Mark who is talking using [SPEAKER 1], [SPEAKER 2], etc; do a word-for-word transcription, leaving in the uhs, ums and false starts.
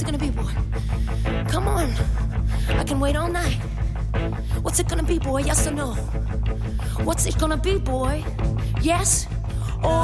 [SPEAKER 1] What's it gonna be, boy? Come on. I can wait all night. What's it gonna be, boy? Yes or no? What's it gonna be, boy? Yes